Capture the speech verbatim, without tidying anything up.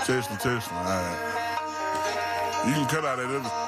Tesla, Tesla. All right. You can cut out that other